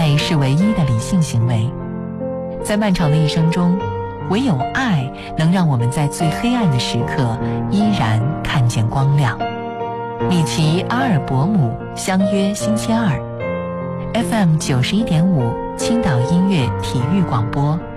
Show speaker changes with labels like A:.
A: 爱是唯一的理性行为。在漫长的一生中，唯有爱能让我们在最黑暗的时刻依然看见光亮。米奇·阿尔伯姆相约星期二 FM 91.5青岛音乐体育广播。